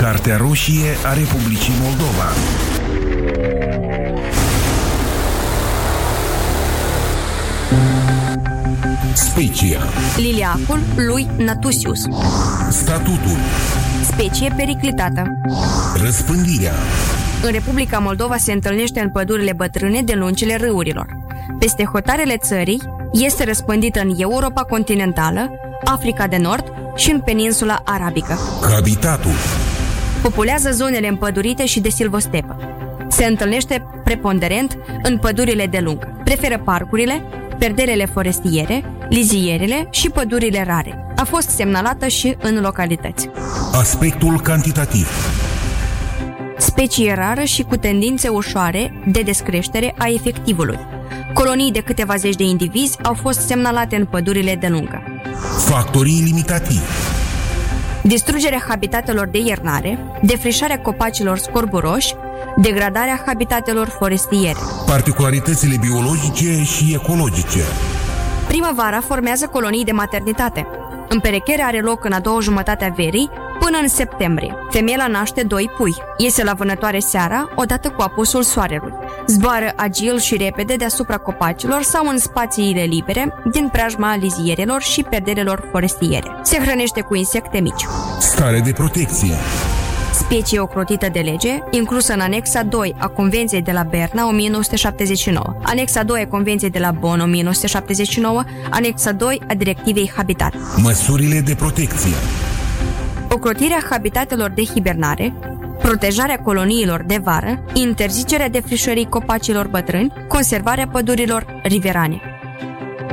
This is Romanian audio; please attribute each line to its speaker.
Speaker 1: Cartea roșie a Republicii Moldova. Specia.
Speaker 2: Liliacul lui Natusius.
Speaker 1: Statutul.
Speaker 2: Specie periclitată.
Speaker 1: Răspândirea.
Speaker 2: În Republica Moldova se întâlnește în pădurile bătrâne de lungile râurilor. Peste hotarele țării este răspândită în Europa continentală, Africa de Nord și în peninsula arabică.
Speaker 1: Habitatul.
Speaker 2: Populează zonele împădurite și de silvostepă. Se întâlnește preponderent în pădurile de lungă. Preferă parcurile, perderele forestiere, lizierele și pădurile rare. A fost semnalată și în localități.
Speaker 1: Aspectul cantitativ.
Speaker 2: Specie rară și cu tendințe ușoare de descreștere a efectivului. Colonii de câteva zeci de indivizi au fost semnalate în pădurile de lungă.
Speaker 1: Factorii limitativi.
Speaker 2: Distrugerea habitatelor de iernare, defrișarea copacilor scorburoși, degradarea habitatelor forestiere.
Speaker 1: Particularitățile biologice și ecologice.
Speaker 2: Primăvara formează colonii de maternitate. Împerecherea are loc în a doua jumătate a verii până în septembrie. Femela naște 2 pui. Iese la vânătoare seara, odată cu apusul soarelui. Zboară agil și repede deasupra copacilor sau în spațiile libere din preajma lizierelor și perderelor forestiere. Se hrănește cu insecte mici.
Speaker 1: Stare de protecție.
Speaker 2: Specie ocrotită de lege, inclusă în anexa 2 a Convenției de la Berna 1979, anexa 2 a Convenției de la Bonn 1979, anexa 2 a Directivei Habitat.
Speaker 1: Măsurile de protecție.
Speaker 2: Ocrotirea habitatelor de hibernare, protejarea coloniilor de vară, interzicerea defrișării copacilor bătrâni, conservarea pădurilor riverane.